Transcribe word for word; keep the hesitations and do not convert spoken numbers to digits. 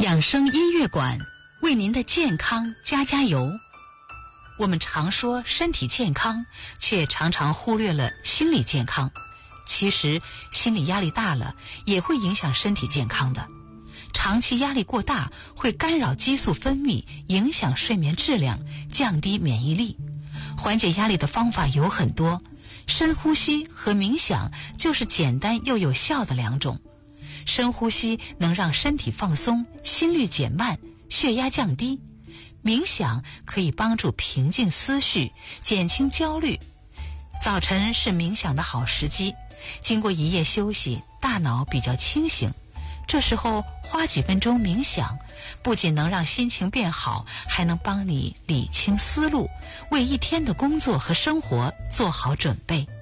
养生音乐馆为您的健康加加油。我们常说身体健康，却常常忽略了心理健康。其实心理压力大了也会影响身体健康的。长期压力过大会干扰激素分泌，影响睡眠质量，降低免疫力。缓解压力的方法有很多，深呼吸和冥想就是简单又有效的两种。深呼吸能让身体放松，心率减慢，血压降低。冥想可以帮助平静思绪，减轻焦虑。早晨是冥想的好时机，经过一夜休息，大脑比较清醒。这时候花几分钟冥想，不仅能让心情变好，还能帮你理清思路，为一天的工作和生活做好准备。